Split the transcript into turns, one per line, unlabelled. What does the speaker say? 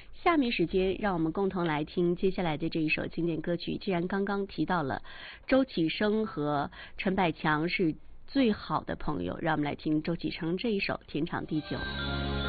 下面时间让我们共同来听接下来的这一首经典歌曲。既然刚刚提到了周启生和陈百强是最好的朋友，让我们来听周启生这一首《天长地久》。